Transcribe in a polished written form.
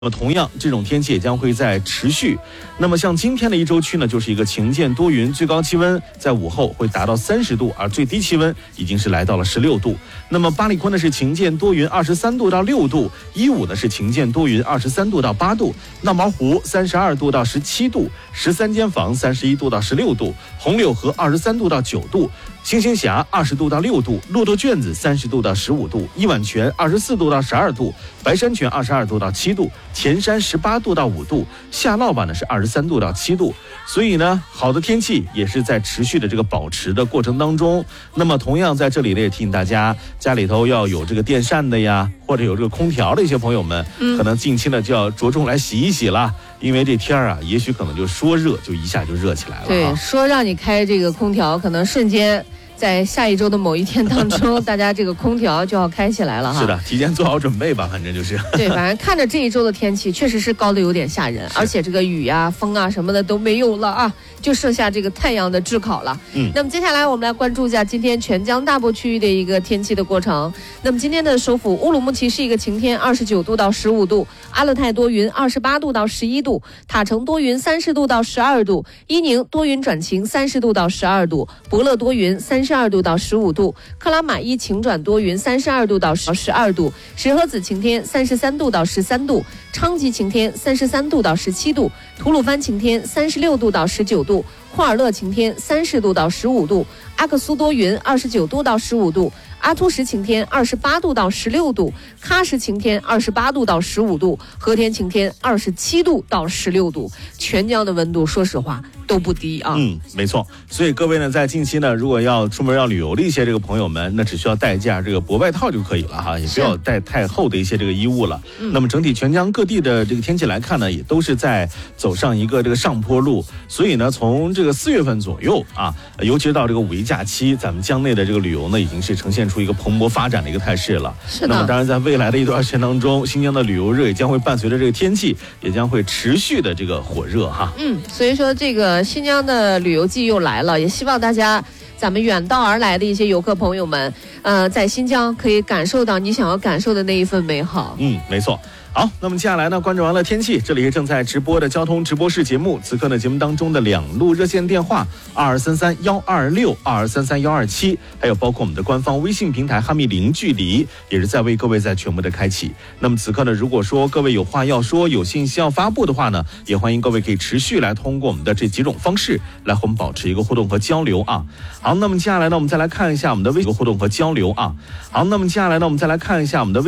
那么同样，这种天气也将会在持续。那么像今天的一周区呢，就是一个晴间多云，最高气温在午后会达到30度，而最低气温已经是来到了16度。那么巴里坤呢是晴间多云23度到6度，伊武呢是晴间多云23度到8度，闹毛湖32度到17度，13间房31度到16度，红柳河23度到9度。星星峡20度到6度，骆驼圈子30度到15度，一碗泉24度到12度，白山泉22度到7度，前山18度到5度，下涝吧呢是23度到7度。所以呢，好的天气也是在持续的这个保持的过程当中。那么同样在这里呢，也提醒大家，家里头要有这个电扇的呀，或者有这个空调的一些朋友们，可能近期呢就要着重来洗一洗了，因为这天啊，也许可能就说热就一下就热起来了。 对，说让你开这个空调，可能瞬间在下一周的某一天当中，大家这个空调就要开起来了哈。 是的，提前做好准备吧，反正就是。 对，反正看着这一周的天气确实是高的有点吓人，而且这个雨啊、风啊什么的都没有了啊，就剩下这个太阳的炙烤了。那么接下来我们来关注一下今天全疆大部区域的一个天气的过程。那么今天的首府乌鲁木齐是一个晴天，29度到15度；阿勒泰多云，28度到11度；塔城多云，30度到12度；伊宁多云转晴，30度到12度；博勒多云，32度到15度；克拉玛依晴转多云，32度到12度；石河子晴天，33度到13度；昌吉晴天，33度到17度；吐鲁番晴天，36度到19度；库尔勒晴天，30度到15度；阿克苏多云，29度到15度；阿突什晴天28度到16度；喀什晴天28度到15度；和田晴天27度到16度。全疆的温度，说实话都不低啊。 没错。所以各位呢，在近期呢，如果要出门要旅游的一些这个朋友们，那只需要带一件这个薄外套就可以了哈，也不要带太厚的一些这个衣物了。那么整体全疆各地的这个天气来看呢，也都是在走上一个这个上坡路。所以呢，从这个4月份左右啊，尤其是到这个5一假期，咱们疆内的这个旅游呢，已经是呈现出一个蓬勃发展的一个态势了。 是的。 那么当然，在未来的一段时间当中，新疆的旅游热也将会伴随着这个天气，也将会持续的这个火热哈。 所以说这个新疆的旅游季又来了，也希望大家咱们远道而来的一些游客朋友们，在新疆可以感受到你想要感受的那一份美好。 没错。好，那么接下来呢，关注完了天气，这里是正在直播的交通直播室节目。此刻呢，节目当中的2路热线电话2233-126、2233-127，还有包括我们的官方微信平台哈密零距离，也是在为各位在全部的开启。那么此刻呢，如果说各位有话要说，有信息要发布的话呢，也欢迎各位可以持续来通过我们的这几种方式来和我们保持一个互动和交流啊。好，那么接下来呢，我们再来看一下我们的微信互动和交流啊。好，那么接下来呢，我们再来看一下我们的